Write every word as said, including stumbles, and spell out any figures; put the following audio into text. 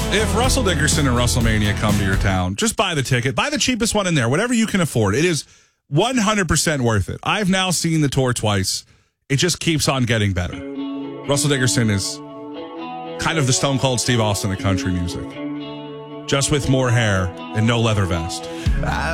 If Russell Dickerson and WrestleMania come to your town, just buy the ticket. Buy the cheapest one in there, whatever you can afford. It is one hundred percent worth it. I've now seen the tour twice. It just keeps on getting better. Russell Dickerson is kind of the Stone Cold Steve Austin of country music, just with more hair and no leather vest.